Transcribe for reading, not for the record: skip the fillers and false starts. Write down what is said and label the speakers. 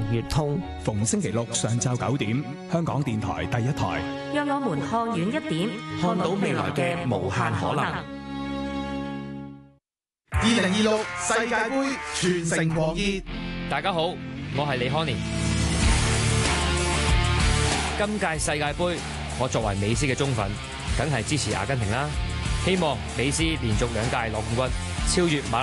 Speaker 1: 粵通，
Speaker 2: 逢星期六上晝9點，香港電台第一台。
Speaker 3: 讓我們看遠一點，看到未來嘅無限可能。
Speaker 4: 2026世界盃全城狂熱。
Speaker 5: 大家好，我係李康年。今屆世界盃，我作為美斯嘅忠粉，梗係支持阿根廷啦。希望美斯連續2屆攞冠軍，超越馬